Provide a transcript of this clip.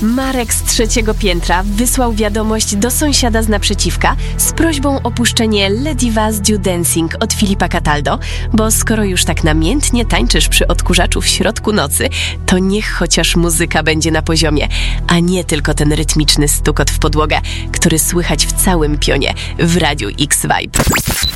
Marek z 3. piętra wysłał wiadomość do sąsiada z naprzeciwka z prośbą o puszczenie Le Divas du Dancing od Filipa Cataldo, bo skoro już tak namiętnie tańczysz przy odkurzaczu w środku nocy, to niech chociaż muzyka będzie na poziomie, a nie tylko ten rytmiczny stukot w podłogę, który słychać w całym pionie w Radiu X Vibe.